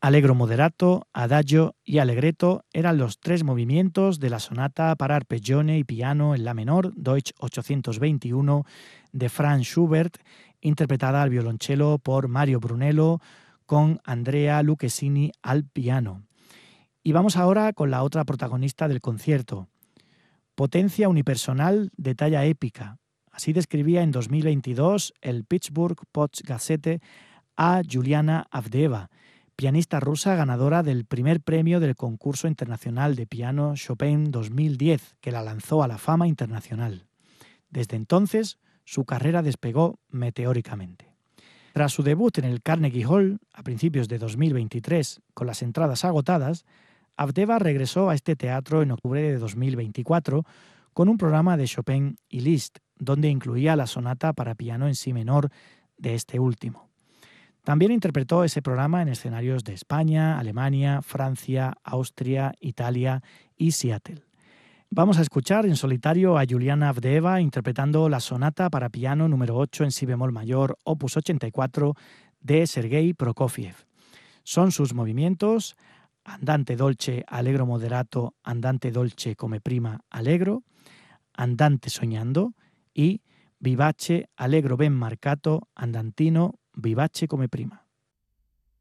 Allegro moderato, adagio y allegretto eran los tres movimientos de la sonata para arpeggione y piano en la menor, Deutsch 821, de Franz Schubert, interpretada al violonchelo por Mario Brunello, con Andrea Lucchesini al piano. Y vamos ahora con la otra protagonista del concierto. Potencia unipersonal de talla épica. Así describía en 2022 el Pittsburgh Post-Gazette a Juliana Avdeeva, pianista rusa ganadora del primer premio del concurso internacional de piano Chopin 2010, que la lanzó a la fama internacional. Desde entonces, su carrera despegó meteóricamente. Tras su debut en el Carnegie Hall a principios de 2023, con las entradas agotadas, Avdeeva regresó a este teatro en octubre de 2024 con un programa de Chopin y Liszt, donde incluía la sonata para piano en si menor de este último. También interpretó ese programa en escenarios de España, Alemania, Francia, Austria, Italia y Seattle. Vamos a escuchar en solitario a Juliana Avdeeva interpretando la sonata para piano número 8 en si bemol mayor, opus 84, de Sergei Prokofiev. Son sus movimientos andante dolce, allegro moderato, andante dolce come prima, allegro, andante sognando y vivace, allegro ben marcato, andantino, vivace come prima.